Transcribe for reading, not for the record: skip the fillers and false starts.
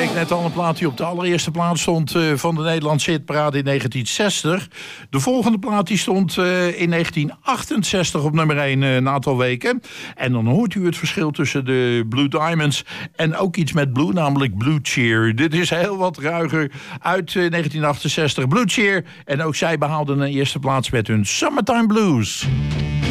ik net al een plaat die op de allereerste plaats stond van de Nederlandse hitparade in 1960. De volgende plaat die stond in 1968 op nummer 1 een aantal weken. En dan hoort u het verschil tussen de Blue Diamonds en ook iets met Blue, namelijk Blue Cheer. Dit is heel wat ruiger uit 1968. Blue Cheer. En ook zij behaalden een eerste plaats met hun Summertime Blues.